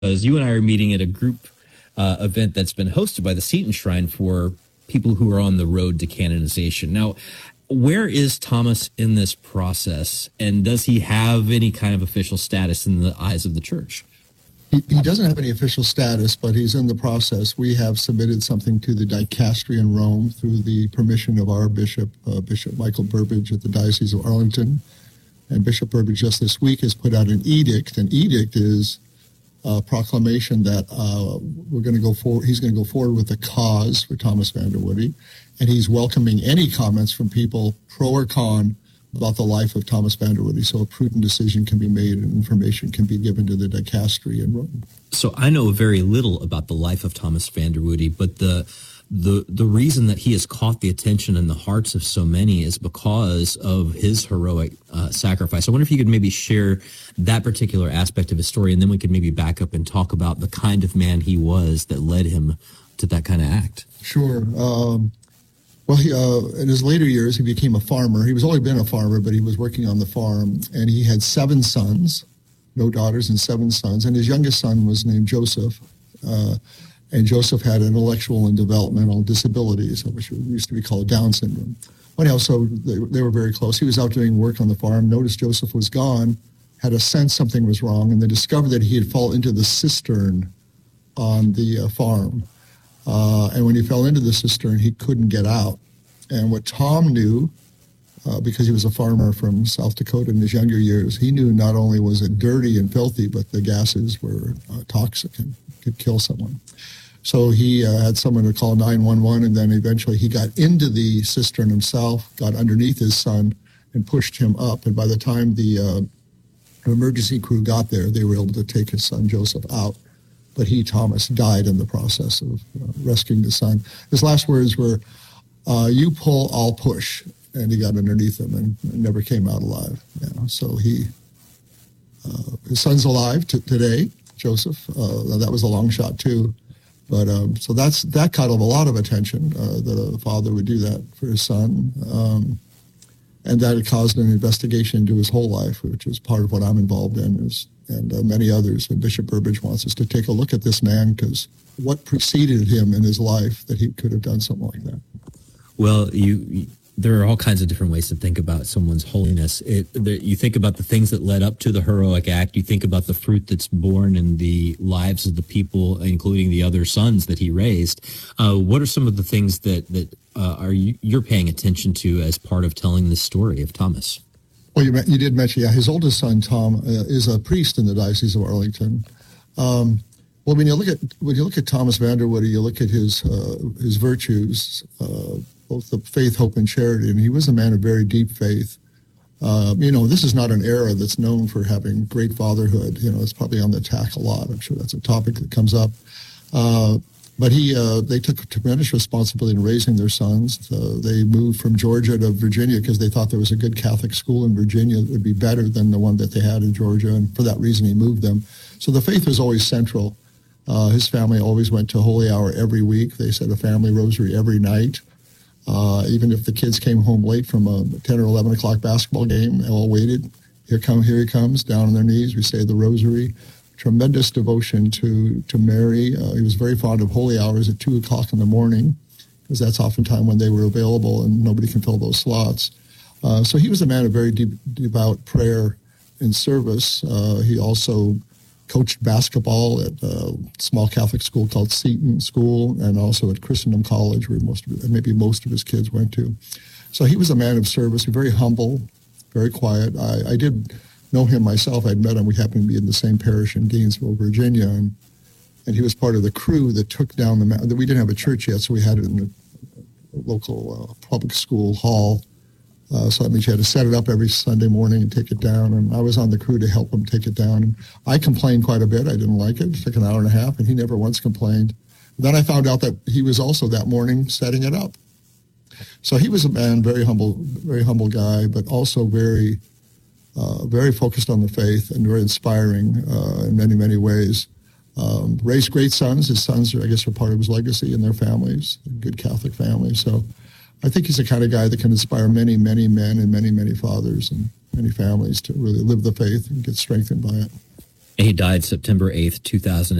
You and I are meeting at a group event that's been hosted by the Seton Shrine for people who are on the road to canonization. Now, where is Thomas in this process, and does he have any kind of official status in the eyes of the church? He doesn't have any official status, but he's in the process. We have submitted something to the dicastery in Rome through the permission of our bishop, Bishop Michael Burbidge at the Diocese of Arlington. And Bishop Burbidge just this week has put out an edict. An edict is a proclamation that we're going to go forward. He's going to go forward with a cause for Thomas Vanderwoody, and he's welcoming any comments from people, pro or con, about the life of Thomas Vanderwoody, so a prudent decision can be made and information can be given to the dicastery in Rome. So I know very little about the life of Thomas Vanderwoody, but the reason that he has caught the attention and the hearts of so many is because of his heroic sacrifice. I wonder if you could maybe share that particular aspect of his story, and then we could maybe back up and talk about the kind of man he was that led him to that kind of act. Sure. Well, in his later years, he became a farmer. He was always been a farmer, but he was working on the farm, and he had 7 sons, no daughters, and 7 sons. And his youngest son was named Joseph, and Joseph had intellectual and developmental disabilities, which used to be called Down syndrome. Anyhow, so they were very close. He was out doing work on the farm, noticed Joseph was gone, had a sense something was wrong, and they discovered that he had fallen into the cistern on the farm. And when he fell into the cistern, he couldn't get out. And what Tom knew, because he was a farmer from South Dakota in his younger years, he knew not only was it dirty and filthy, but the gases were toxic and could kill someone. So he had someone to call 911, and then eventually he got into the cistern himself, got underneath his son, and pushed him up. And by the time the emergency crew got there, they were able to take his son Joseph out. But he, Thomas, died in the process of rescuing the son. His last words were, "You pull, I'll push." And he got underneath him and never came out alive. So his son's alive today, Joseph. That was a long shot too. But so that caught a lot of attention, that a father would do that for his son. And that had caused an investigation into his whole life, which is part of what I'm involved in, and many others. And Bishop Burbidge wants us to take a look at this man, because what preceded him in his life that he could have done something like that? Well, there are all kinds of different ways to think about someone's holiness. You think about the things that led up to the heroic act. You think about the fruit that's born in the lives of the people, including the other sons that he raised. What are some of the things that you're paying attention to as part of telling this story of Thomas? Well, you did mention, his oldest son, Tom, is a priest in the Diocese of Arlington. Well, when you look at Thomas Vanderwoody, you look at his virtues, both the faith, hope, and charity, and he was a man of very deep faith. This is not an era that's known for having great fatherhood. It's probably on the attack a lot. I'm sure that's a topic that comes up. But they took tremendous responsibility in raising their sons. They moved from Georgia to Virginia because they thought there was a good Catholic school in Virginia that would be better than the one that they had in Georgia, and for that reason he moved them. So the faith was always central. His family always went to Holy Hour every week. They said a family rosary every night. Even if the kids came home late from a 10 or 11 o'clock basketball game, they all waited. Here he comes, down on their knees. We say the rosary. Tremendous devotion to Mary. He was very fond of holy hours at 2 o'clock in the morning, because that's oftentimes when they were available and nobody can fill those slots. So he was a man of very devout prayer and service. He also coached basketball at a small Catholic school called Seton School, and also at Christendom College, where most of his kids went to. So he was a man of service, very humble, very quiet. I did know him myself. I'd met him. We happened to be in the same parish in Gainesville, Virginia, and he was part of the crew that took down the mountain. We didn't have a church yet, so we had it in the local public school hall. So that means you had to set it up every Sunday morning and take it down, and I was on the crew to help him take it down. And I complained quite a bit. I didn't like it. It took an hour and a half, and he never once complained. Then I found out that he was also that morning setting it up. So he was a man, very humble guy, but also very focused on the faith and very inspiring in many, many ways. Raised great sons. His sons, I guess, are part of his legacy in their families, a good Catholic family. So I think he's the kind of guy that can inspire many, many men and many, many fathers and many families to really live the faith and get strengthened by it. And he died September 8th,